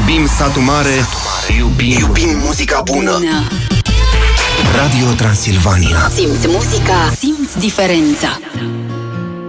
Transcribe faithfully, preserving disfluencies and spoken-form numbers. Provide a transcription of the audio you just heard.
Iubim satul mare, iubim, iubim muzica bună. Radio Transilvania. Simți muzica, simți diferența.